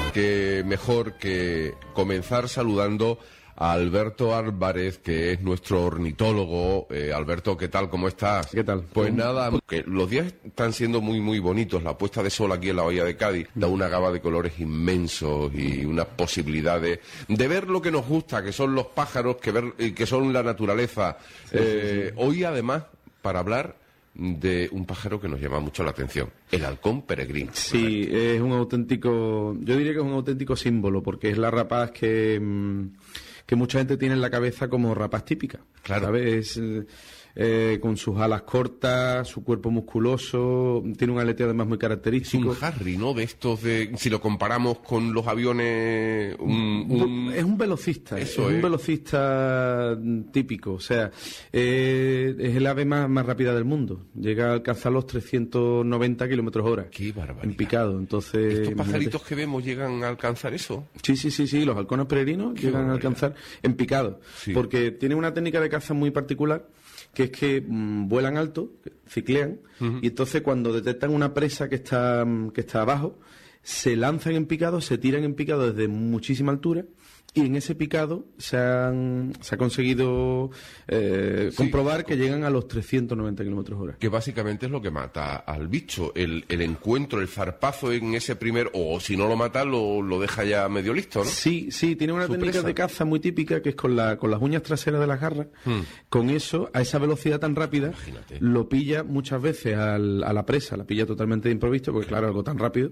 Que mejor que comenzar saludando a Alberto Álvarez, que es nuestro ornitólogo. Alberto, ¿qué tal? ¿Cómo estás? ¿Qué tal? Pues nada, que los días están siendo muy, muy bonitos. La puesta de sol aquí en la bahía de Cádiz da una gama de colores inmensos y unas posibilidades de ver lo que nos gusta, que son los pájaros, que son la naturaleza. Sí. Hoy, además, para hablar de un pájaro que nos llama mucho la atención, el halcón peregrino. Sí, es un auténtico, yo diría que es un auténtico símbolo, porque es la rapaz que mucha gente tiene en la cabeza como rapaz típica. Claro. ¿Sabes? Con sus alas cortas, su cuerpo musculoso, tiene un aleteo además muy característico. Es un Harry, ¿no? De estos de, si lo comparamos con los aviones, Es un velocista, un velocista típico, o sea, es el ave más rápida del mundo, llega a alcanzar los 390 kilómetros hora. ¡Qué barbaridad! En picado, entonces... ¿Estos pajaritos que vemos llegan a alcanzar eso? Sí, los halcones peregrinos llegan a alcanzar en picado, sí. Porque tienen una técnica de caza muy particular, que es que vuelan alto, ciclean, y entonces cuando detectan una presa que está abajo, se lanzan en picado, se tiran en picado desde muchísima altura, y en ese picado se ha conseguido comprobar que llegan a los 390 kilómetros hora. Que básicamente es lo que mata al bicho, el encuentro, el zarpazo en ese primer, o si no lo mata, lo deja ya medio listo, ¿no? Sí, tiene una técnica de caza muy típica, que es con las uñas traseras de las garras. Con eso, a esa velocidad tan rápida, imagínate, lo pilla muchas veces a la presa, la pilla totalmente de improviso, porque claro, algo tan rápido,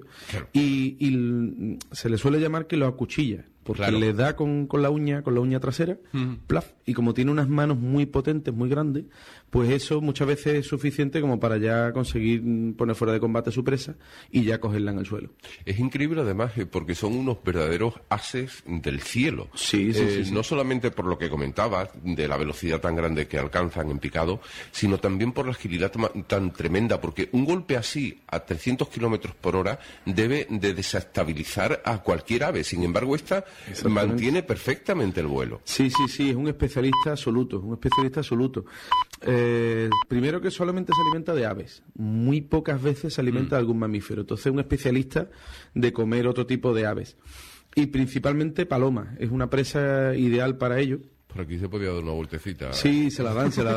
y se le suele llamar que lo acuchilla, porque le da con la uña trasera, plaf, y como tiene unas manos muy potentes, muy grandes, pues eso muchas veces es suficiente como para ya conseguir poner fuera de combate a su presa y ya cogerla en el suelo. Es increíble además porque son unos verdaderos ases del cielo. Sí. No solamente por lo que comentabas, de la velocidad tan grande que alcanzan en picado, sino también por la agilidad tan tremenda, porque un golpe así, a 300 kilómetros por hora, debe de desestabilizar a cualquier ave. Sin embargo, esta mantiene perfectamente el vuelo. Sí, es un especialista absoluto, primero que solamente se alimenta de aves, muy pocas veces se alimenta de algún mamífero, entonces es un especialista de comer otro tipo de aves. Y principalmente palomas, es una presa ideal para ello. Por aquí se podía dar una vueltecita. Sí, se la dan. se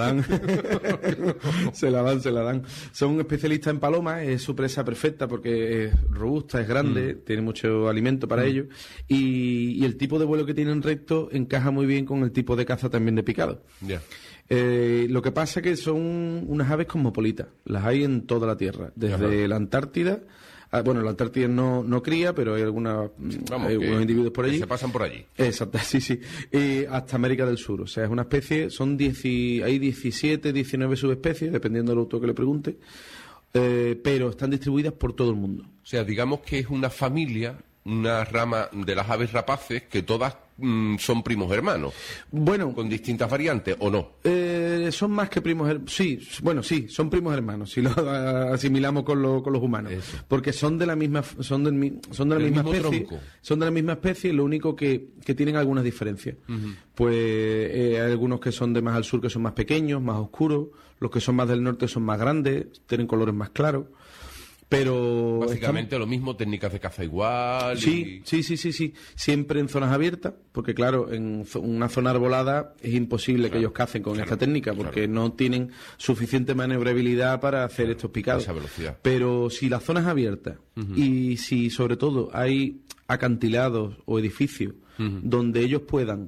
la dan. Son especialistas en palomas, es su presa perfecta porque es robusta, es grande, tiene mucho alimento para ello. Y el tipo de vuelo que tienen recto encaja muy bien con el tipo de caza también de picado. Ya. Lo que pasa es que son unas aves cosmopolitas, las hay en toda la Tierra, desde la Antártida. Bueno, la Antártida no cría, pero hay algunos individuos por allí. Se pasan por allí. Exacto, sí. Hasta América del Sur. O sea, es una especie, hay 17, 19 subespecies, dependiendo del autor que le pregunte, pero están distribuidas por todo el mundo. O sea, digamos que es una familia, una rama de las aves rapaces que todas son primos hermanos. Bueno, con distintas variantes, ¿o no? Son más que primos hermanos. Sí, son primos hermanos, si lo asimilamos con los humanos. Eso. Porque son de la misma especie. Tronco. Son de la misma especie, lo único que tienen algunas diferencias. Pues hay algunos que son de más al sur que son más pequeños, más oscuros. Los que son más del norte son más grandes, tienen colores más claros. Pero básicamente lo mismo, técnicas de caza igual. Sí. Siempre en zonas abiertas, porque claro, en una zona arbolada es imposible que ellos cacen con esta técnica, porque no tienen suficiente maniobrabilidad para hacer estos picados. Esa velocidad. Pero si la zona es abierta y si sobre todo hay acantilados o edificios donde ellos puedan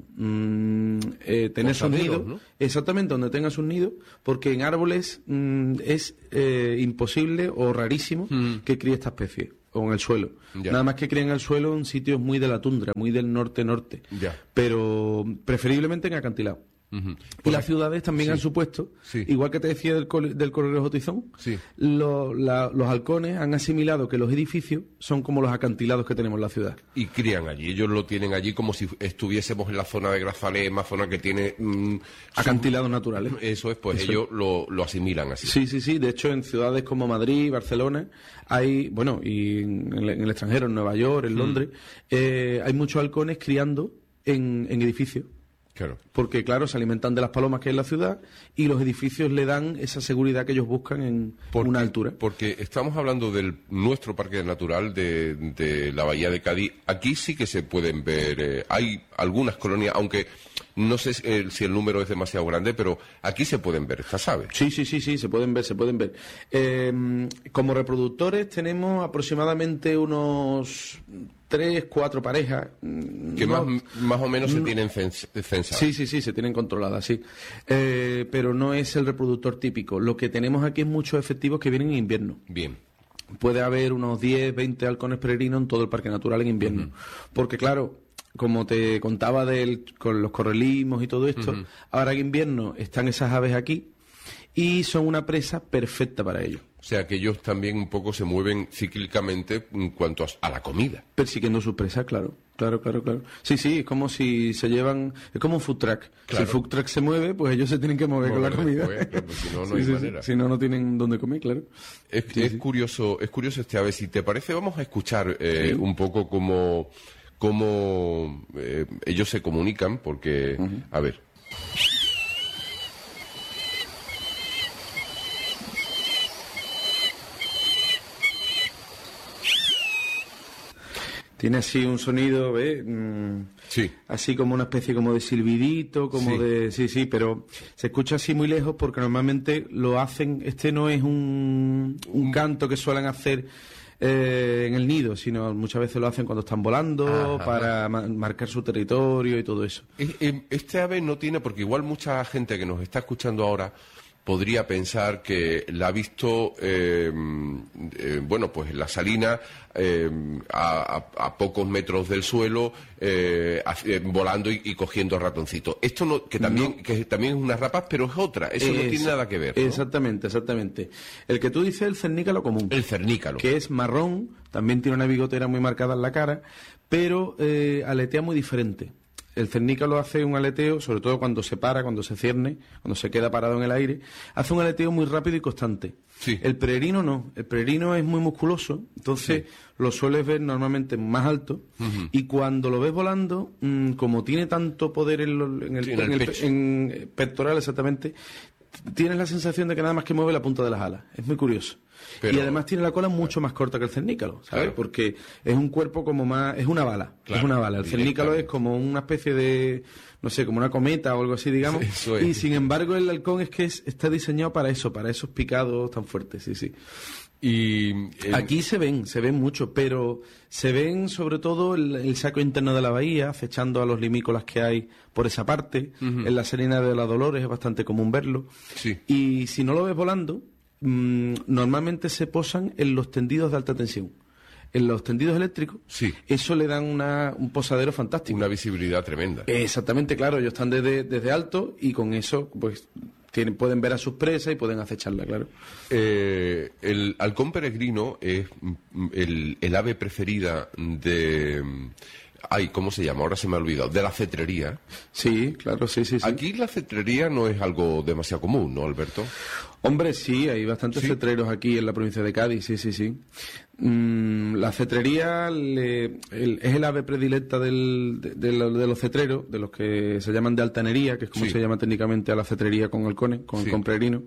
tener sus nidos, ¿no? Exactamente, donde tengan sus nidos, porque en árboles es imposible o rarísimo que críe esta especie, o en el suelo. Ya. Nada más que críen en el suelo en sitios muy de la tundra, muy del norte-norte, pero preferiblemente en acantilado. Y las ciudades también han supuesto, igual que te decía del Correo Jotizón, los halcones han asimilado que los edificios son como los acantilados que tenemos en la ciudad. Y crían allí, ellos lo tienen allí como si estuviésemos en la zona de Grazalema, zona que tiene... acantilados naturales. Eso es, pues ellos lo asimilan así. Sí, de hecho en ciudades como Madrid, Barcelona, hay, bueno, y en el extranjero, en Nueva York, en Londres, hay muchos halcones criando en edificios. Claro. Porque, claro, se alimentan de las palomas que hay en la ciudad y los edificios le dan esa seguridad que ellos buscan en una altura. Porque estamos hablando de nuestro parque natural de la Bahía de Cádiz. Aquí sí que se pueden ver, hay algunas colonias, aunque no sé si el número es demasiado grande, pero aquí se pueden ver estas aves. Sí, se pueden ver. Como reproductores tenemos aproximadamente unos 3, 4 parejas. Que más o menos se tienen censadas. Sí, se tienen controladas, sí. Pero no es el reproductor típico. Lo que tenemos aquí es muchos efectivos que vienen en invierno. Bien. Puede haber unos 10, 20 halcones peregrinos en todo el parque natural en invierno. Porque, claro, como te contaba con los correlismos y todo esto, ahora en invierno están esas aves aquí y son una presa perfecta para ellos. O sea, que ellos también un poco se mueven cíclicamente en cuanto a la comida. Persiguiendo su presa, claro. Sí, es como si se llevan... Es como un food truck. Claro. Si el food truck se mueve, pues ellos se tienen que mover con la comida. Claro, pues si no, no hay manera. Si no, no tienen dónde comer, claro. Es curioso este ave. Si te parece, vamos a escuchar un poco cómo ellos se comunican, porque... A ver... Tiene así un sonido, ¿ves? Sí. Así como una especie como de silbidito, como de... Sí, pero se escucha así muy lejos porque normalmente lo hacen... Este no es un canto que suelen hacer en el nido, sino muchas veces lo hacen cuando están volando, para marcar su territorio y todo eso. Este ave no tiene... Porque igual mucha gente que nos está escuchando ahora... podría pensar que la ha visto, pues en la salina, a pocos metros del suelo, volando y cogiendo ratoncitos. Esto no, que también es una rapaz, pero es otra. Eso no tiene nada que ver, ¿no? Exactamente. El que tú dices es el cernícalo común. El cernícalo. Que es marrón, también tiene una bigotera muy marcada en la cara, pero aletea muy diferente. El cernícalo hace un aleteo, sobre todo cuando se para, cuando se cierne, cuando se queda parado en el aire, hace un aleteo muy rápido y constante. Sí. El peregrino no, el peregrino es muy musculoso, entonces lo sueles ver normalmente más alto, y cuando lo ves volando, como tiene tanto poder en pectoral exactamente, tienes la sensación de que nada más que mueve la punta de las alas. Es muy curioso. Y además tiene la cola mucho más corta que el cernícalo, ¿sabes? Claro. Porque es un cuerpo como más... Es una bala. Claro. Es una bala. El cernícalo es como una especie de... No sé, como una cometa o algo así, digamos. Eso es. Y sin embargo el halcón es que está diseñado para eso, para esos picados tan fuertes, sí. Y aquí se ven mucho, pero se ven sobre todo el saco interno de la bahía, acechando a los limícolas que hay por esa parte. En la Salina de la Dolores es bastante común verlo. Sí. Y si no lo ves volando, normalmente se posan en los tendidos de alta tensión. En los tendidos eléctricos, eso le dan un posadero fantástico. Una visibilidad tremenda. Exactamente, claro. Ellos están desde alto y con eso, pues... pueden ver a sus presas y pueden acecharla, claro. El halcón peregrino es el ave preferida de... ¿cómo se llama? Ahora se me ha olvidado. De la cetrería. Sí, claro, sí. Aquí la cetrería no es algo demasiado común, ¿no, Alberto? Hombre, sí, hay bastantes cetreros aquí en la provincia de Cádiz, sí. La cetrería es el ave predilecta de los cetreros, de los que se llaman de altanería, que es como se llama técnicamente a la cetrería con halcones, con halcón peregrino.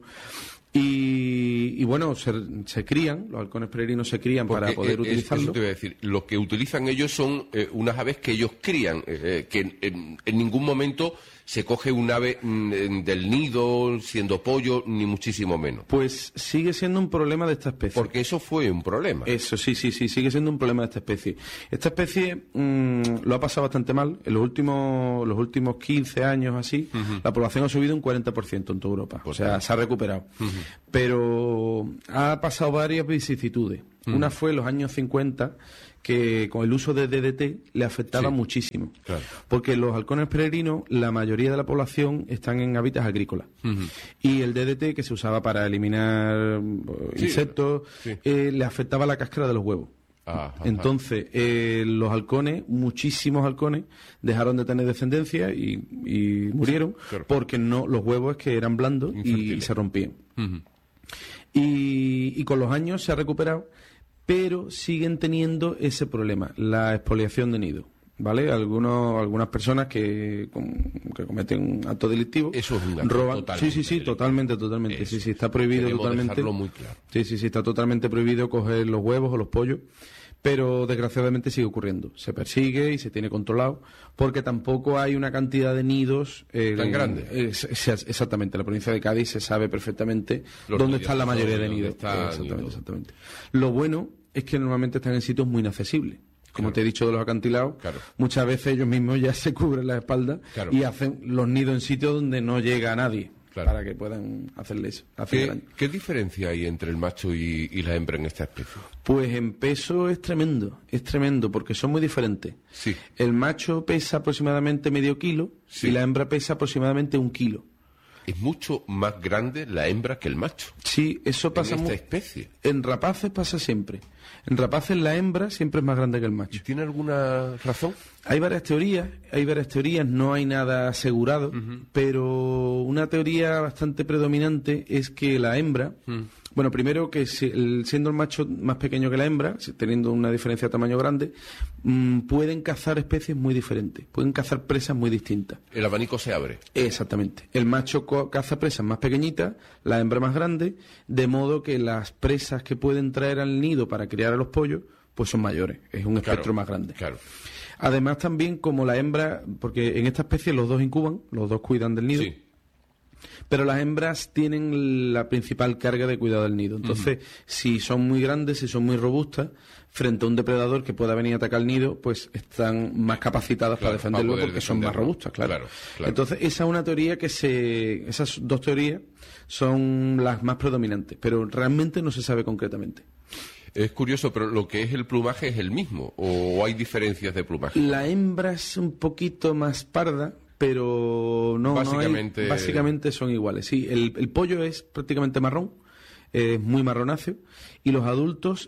Y bueno, se crían, los halcones peregrinos se crían para poder utilizarlo. Eso te voy a decir, lo que utilizan ellos son unas aves que ellos crían, que en ningún momento se coge un ave del nido siendo pollo, ni muchísimo menos. Pues sigue siendo un problema de esta especie. Porque eso fue un problema. Eso, sí, sigue siendo un problema de esta especie. Esta especie lo ha pasado bastante mal. En los últimos 15 años así, la población ha subido un 40% en toda Europa. Pues se ha recuperado. Pero ha pasado varias vicisitudes. Una fue en los años 50, que con el uso de DDT le afectaba muchísimo. Claro. Porque los halcones peregrinos, la mayoría de la población están en hábitats agrícolas. Y el DDT, que se usaba para eliminar insectos, le afectaba la cáscara de los huevos. Entonces, los halcones, muchísimos halcones, dejaron de tener descendencia y murieron porque los huevos es que eran blandos y se rompían. Y con los años se ha recuperado, pero siguen teniendo ese problema, la expoliación de nido. ¿vale? Algunas personas que cometen actos delictivos eso es un roban. Totalmente sí, totalmente. Eso. Sí, está prohibido totalmente. Dejarlo muy claro. Sí, está totalmente prohibido coger los huevos o los pollos, pero desgraciadamente sigue ocurriendo. Se persigue y se tiene controlado, porque tampoco hay una cantidad de nidos tan grande. Exactamente, en la provincia de Cádiz se sabe perfectamente dónde están la mayoría de nidos. Exactamente. Lo bueno es que normalmente están en sitios muy inaccesibles. Como te he dicho de los acantilados, muchas veces ellos mismos ya se cubren la espalda y hacen los nidos en sitios donde no llega a nadie, para que puedan hacerle eso. ¿Qué diferencia hay entre el macho y la hembra en esta especie? Pues en peso es tremendo, porque son muy diferentes. Sí. El macho pesa aproximadamente medio kilo y la hembra pesa aproximadamente 1 kilo. Es mucho más grande la hembra que el macho. Sí, eso pasa en esta especie. En rapaces pasa siempre. En rapaces la hembra siempre es más grande que el macho. ¿Tiene alguna razón? Hay varias teorías, no hay nada asegurado, pero una teoría bastante predominante es que la hembra, bueno, primero que siendo el macho más pequeño que la hembra, teniendo una diferencia de tamaño grande, pueden cazar especies muy diferentes, pueden cazar presas muy distintas. El abanico se abre. Exactamente. El macho caza presas más pequeñitas, la hembra más grande, de modo que las presas que pueden traer al nido para criar a los pollos, pues son mayores, es un espectro más grande. Claro. Además también como la hembra, porque en esta especie los dos incuban, los dos cuidan del nido, pero las hembras tienen la principal carga de cuidado del nido. Entonces, si son muy grandes, si son muy robustas, frente a un depredador que pueda venir a atacar el nido, pues están más capacitadas para defenderlo porque son más robustas, claro. Entonces, esa es una teoría esas dos teorías son las más predominantes, pero realmente no se sabe concretamente. Es curioso, pero lo que es el plumaje es el mismo, ¿o hay diferencias de plumaje? La hembra es un poquito más parda, pero básicamente son iguales. Sí, el pollo es prácticamente marrón, es muy marronáceo, y los adultos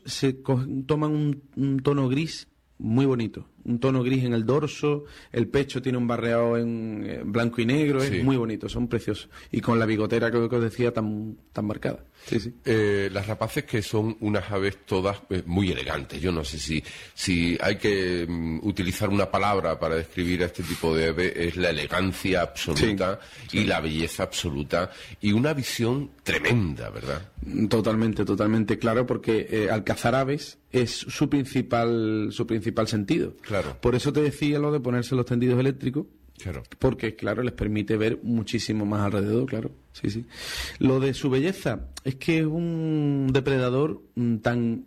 toman un tono gris muy bonito, un tono gris en el dorso, el pecho tiene un barreado en blanco y negro, es muy bonito, son preciosos, y con la bigotera que os decía tan marcada. Sí. Las rapaces, que son unas aves todas muy elegantes. Yo no sé si hay que utilizar una palabra para describir a este tipo de ave, es la elegancia absoluta y la belleza absoluta y una visión tremenda, ¿verdad? Totalmente claro, porque al cazar aves es su principal sentido. Claro. Por eso te decía lo de ponerse los tendidos eléctricos. Claro. Porque, claro, les permite ver muchísimo más alrededor, claro. Sí. Lo de su belleza es que es un depredador tan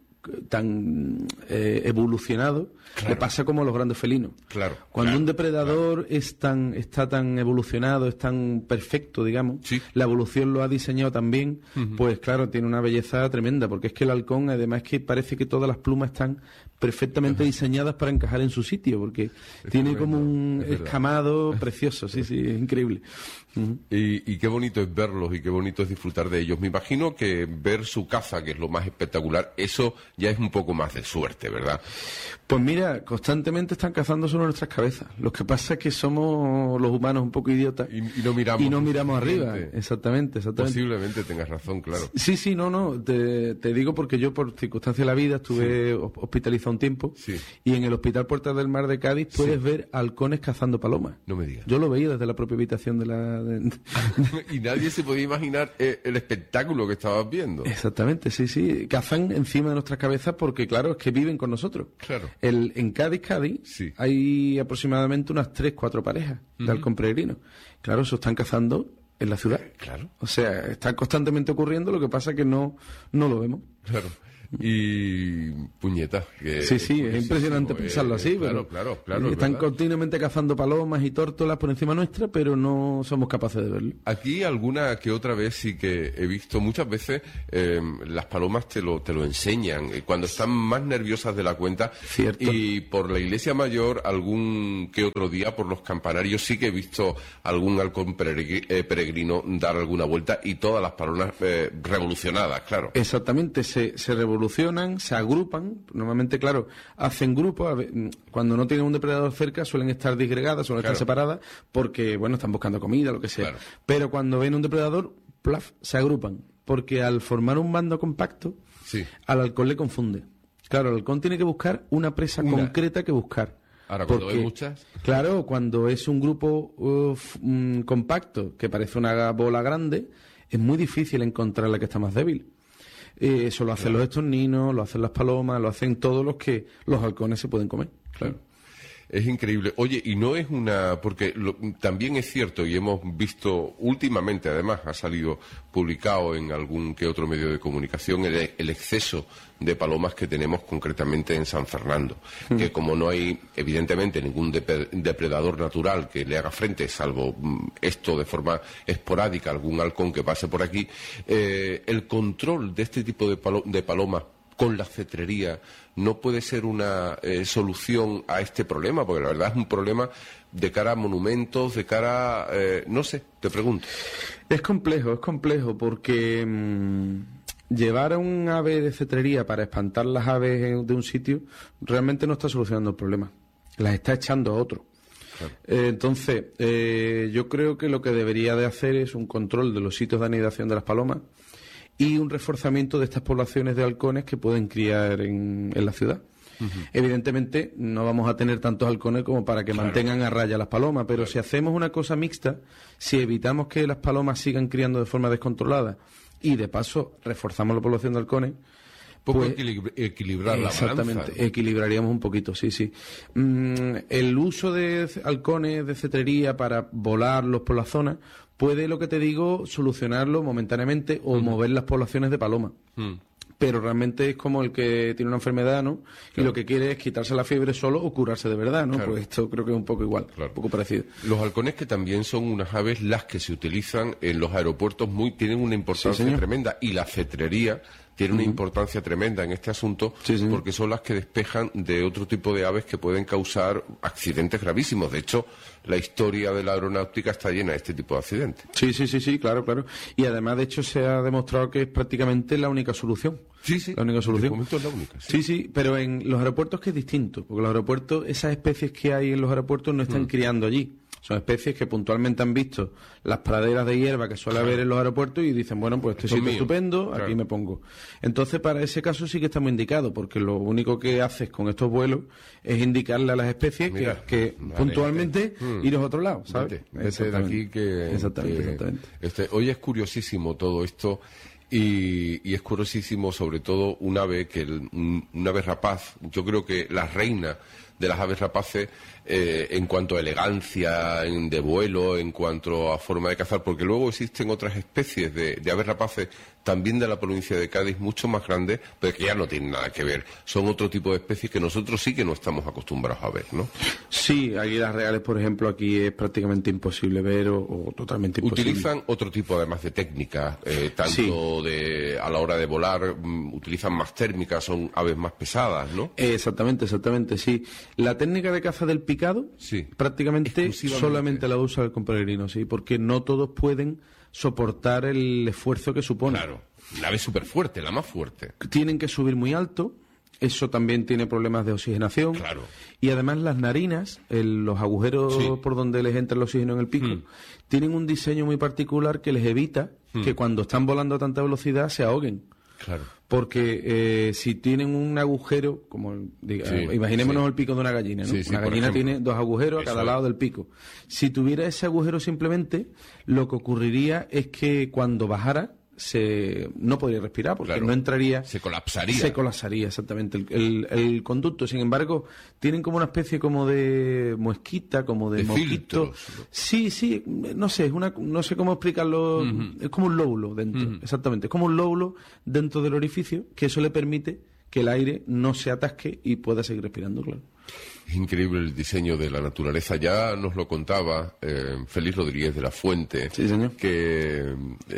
evolucionado, le pasa como a los grandes felinos. Cuando un depredador está tan evolucionado, es tan perfecto, digamos, la evolución lo ha diseñado tan bien, pues claro, tiene una belleza tremenda, porque es que el halcón, además, que parece que todas las plumas están perfectamente diseñadas para encajar en su sitio, porque tiene como un escamado precioso, sí, es increíble. Y qué bonito es verlos y qué bonito es disfrutar de ellos. Me imagino que ver su caza, que es lo más espectacular, eso ya es un poco más de suerte, ¿verdad? Pues mira, constantemente están cazando sobre nuestras cabezas. Lo que pasa es que somos los humanos un poco idiotas y no miramos arriba. Exactamente. Posiblemente tengas razón, claro. Sí, te digo porque yo por circunstancias de la vida estuve hospitalizado un tiempo y en el Hospital Puertas del Mar de Cádiz puedes ver halcones cazando palomas. No me digas. Yo lo veía desde la propia habitación de la... Y nadie se podía imaginar el espectáculo que estabas viendo. Exactamente, sí. Cazan encima de nuestras cabezas porque, claro, es que viven con nosotros. Claro. En Cádiz, hay aproximadamente unas 3-4 parejas de halcón peregrino. Claro, eso están cazando en la ciudad. Claro. O sea, está constantemente ocurriendo, lo que pasa es que no lo vemos. Claro. Y puñetas. Sí, es impresionante pensarlo así. Claro. Están continuamente cazando palomas y tórtolas por encima nuestra, pero no somos capaces de verlo. Aquí alguna que otra vez sí que he visto, muchas veces las palomas te lo enseñan, cuando están más nerviosas de la cuenta. Cierto. Y por la iglesia mayor, algún que otro día, por los campanarios, sí que he visto algún halcón peregrino dar alguna vuelta y todas las palomas revolucionadas, claro. Exactamente, se revolucionan, se agrupan, normalmente, claro, hacen grupos, cuando no tienen un depredador cerca suelen estar disgregadas, suelen estar separadas, porque, bueno, están buscando comida, lo que sea. Pero cuando ven un depredador, plaf, se agrupan, porque al formar un bando compacto, al halcón le confunde. Claro, el halcón tiene que buscar una presa concreta que buscar. Ahora, cuando hay muchas... Claro, cuando es un grupo compacto, que parece una bola grande, es muy difícil encontrar la que está más débil. Eso lo hacen los estorninos, lo hacen las palomas, lo hacen todos los halcones se pueden comer. Claro. Es increíble. Oye, y no es porque también es cierto, y hemos visto últimamente, además, ha salido publicado en algún que otro medio de comunicación, el exceso de palomas que tenemos concretamente en San Fernando. Que como no hay, evidentemente, ningún depredador natural que le haga frente, salvo esto de forma esporádica, algún halcón que pase por aquí, el control de este tipo de palomas con la cetrería no puede ser una solución a este problema, porque la verdad es un problema de cara a monumentos, de cara no sé, te pregunto. Es complejo, porque llevar a un ave de cetrería para espantar las aves de un sitio realmente no está solucionando el problema, las está echando a otro. Claro. Entonces, yo creo que lo que debería de hacer es un control de los sitios de anidación de las palomas y un reforzamiento de estas poblaciones de halcones que pueden criar en la ciudad. Evidentemente no vamos a tener tantos halcones como para que mantengan a raya las palomas, pero si hacemos una cosa mixta, si evitamos que las palomas sigan criando de forma descontrolada y de paso reforzamos la población de halcones, pues, equilibrar la balanza. Exactamente, equilibraríamos un poquito, sí. El uso de halcones de cetrería para volarlos por la zona puede, lo que te digo, solucionarlo momentáneamente o mover las poblaciones de paloma. Pero realmente es como el que tiene una enfermedad, ¿no? Claro. Y lo que quiere es quitarse la fiebre solo o curarse de verdad, ¿no? Claro. Pues esto creo que es un poco igual, un poco parecido. Los halcones, que también son unas aves las que se utilizan en los aeropuertos, tienen una importancia tremenda, y la cetrería tiene una importancia tremenda en este asunto, porque son las que despejan de otro tipo de aves que pueden causar accidentes gravísimos. De hecho, la historia de la aeronáutica está llena de este tipo de accidentes. Sí, claro. Y además, de hecho, se ha demostrado que es prácticamente la única solución. Sí. La única solución. De momento es la única. Sí, pero en los aeropuertos que es distinto, porque los aeropuertos, esas especies que hay en los aeropuertos no están criando allí. Son especies que puntualmente han visto las praderas de hierba que suele haber en los aeropuertos y dicen, bueno, pues esto es estupendo, aquí me pongo. Entonces, para ese caso sí que estamos indicados, porque lo único que haces con estos vuelos es indicarle a las especies que puntualmente iros a otro lado, ¿sabes? Vete de aquí Exactamente. Hoy es curiosísimo todo esto. Y es curiosísimo, sobre todo, un ave rapaz. Yo creo que la reina de las aves rapaces, en cuanto a elegancia de vuelo, en cuanto a forma de cazar, porque luego existen otras especies de aves rapaces, también de la provincia de Cádiz, mucho más grandes, pero que ya no tienen nada que ver. Son otro tipo de especies que nosotros sí que no estamos acostumbrados a ver, ¿no? Sí, águilas reales, por ejemplo, aquí es prácticamente imposible ver o totalmente imposible. Utilizan otro tipo, además, de técnicas, tanto a la hora de volar, utilizan más térmicas, son aves más pesadas, ¿no? Exactamente, sí. La técnica de caza del picado, prácticamente solamente la usa el peregrino, sí, porque no todos pueden soportar el esfuerzo que supone. Claro, la ave es súper fuerte, la más fuerte. Tienen que subir muy alto, eso también tiene problemas de oxigenación. Claro. Y además las narinas, los agujeros por donde les entra el oxígeno en el pico, tienen un diseño muy particular que les evita que cuando están volando a tanta velocidad se ahoguen. Claro. Porque si tienen un agujero, imaginémonos el pico de una gallina, ¿no? Una gallina tiene 2 agujeros a cada lado del pico. Si tuviera ese agujero simplemente, lo que ocurriría es que cuando bajara, no podría respirar, porque no entraría... Se colapsaría. Se colapsaría, exactamente, el conducto. Sin embargo, tienen como una especie como de mosquita, como de mosquito. Sí, no sé, no sé cómo explicarlo. Es como un lóbulo dentro, exactamente. Es como un lóbulo dentro del orificio, que eso le permite que el aire no se atasque y pueda seguir respirando, claro. Es increíble el diseño de la naturaleza. Ya nos lo contaba Félix Rodríguez de la Fuente, sí, señor. Que,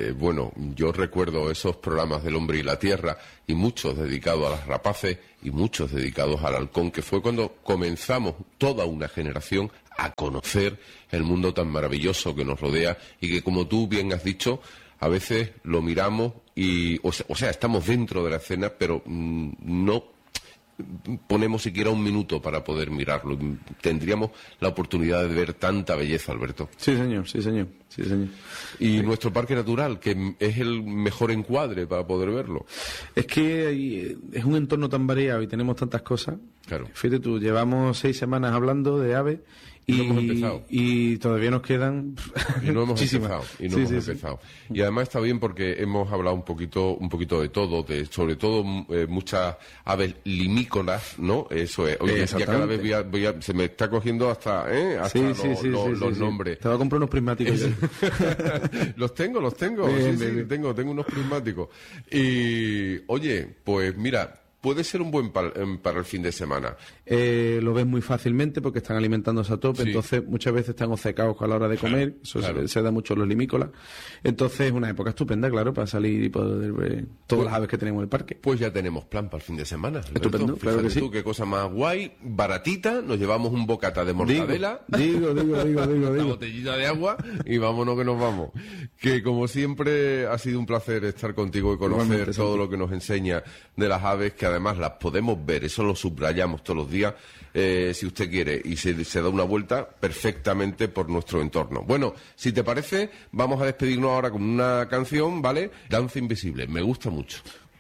yo recuerdo esos programas del Hombre y la Tierra, y muchos dedicados a las rapaces y muchos dedicados al halcón, que fue cuando comenzamos toda una generación a conocer el mundo tan maravilloso que nos rodea y que, como tú bien has dicho, a veces lo miramos y, o sea, estamos dentro de la escena, pero no ponemos siquiera un minuto para poder mirarlo. Tendríamos la oportunidad de ver tanta belleza, Alberto. Sí, señor, sí, señor. Sí, señor. Y nuestro parque natural, que es el mejor encuadre para poder verlo. Es que es un entorno tan variado y tenemos tantas cosas. Claro. Fíjate tú, llevamos 6 semanas hablando de aves y todavía nos quedan y no hemos muchísimas. empezado. Y además está bien porque hemos hablado un poquito de todo, sobre todo muchas aves limícolas, ¿no? Eso es. Oye, ya cada vez se me está cogiendo hasta los nombres. Te voy a comprar unos prismáticos. Los tengo. Bien. Tengo unos prismáticos. Y, oye, pues mira, puede ser un buen para el fin de semana. Lo ves muy fácilmente porque están alimentándose a tope, entonces muchas veces están obcecados a la hora de comer, se da mucho en los limícolas. Entonces es una época estupenda, claro, para salir y poder ver todas las aves que tenemos en el parque. Pues ya tenemos plan para el fin de semana, Alberto. Estupendo, claro que sí. Tú, qué cosa más guay, baratita, nos llevamos un bocata de mortadela. Digo. Una botellita de agua y vámonos que nos vamos. Que como siempre ha sido un placer estar contigo y conocer todo lo que nos enseña de las aves, que además las podemos ver, eso lo subrayamos todos los días, si usted quiere, y se da una vuelta perfectamente por nuestro entorno. Bueno, si te parece, vamos a despedirnos ahora con una canción, ¿vale? Danza Invisible, me gusta mucho.